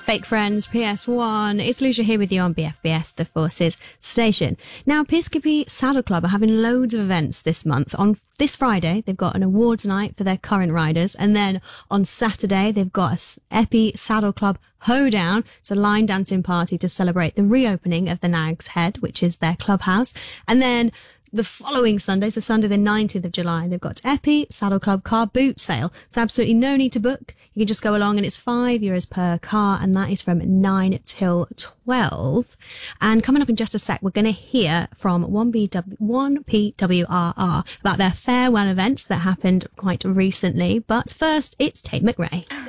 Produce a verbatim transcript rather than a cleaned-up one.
Fake Friends, P S one. It's Lucia here with you on B F B S, the Forces station. Now, Piscopee Saddle Club are having loads of events this month. On this Friday, they've got an awards night for their current riders. And then on Saturday, they've got a Eppie Saddle Club Hoedown. It's a line dancing party to celebrate the reopening of the Nag's Head, which is their clubhouse. And then the following Sunday, so Sunday the nineteenth of July, they've got Eppie Saddle Club car boot sale. It's absolutely no need to book. You can just go along and it's five euros per car, and that is from nine till twelve. And coming up in just a sec, we're going to hear from one P W R R about their farewell events that happened quite recently. But first, it's Tate McRae.